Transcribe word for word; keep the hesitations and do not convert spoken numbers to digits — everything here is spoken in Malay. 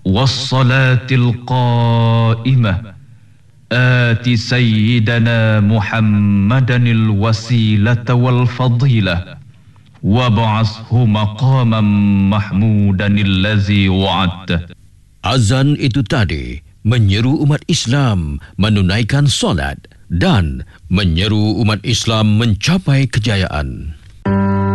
wassalatil qa'imah آت سيدنا محمدا الوسيلة والفضيلة وابعثه مقاما محمودا الذي وعدته. Azan itu tadi menyeru umat Islam menunaikan solat dan menyeru umat Islam mencapai kejayaan.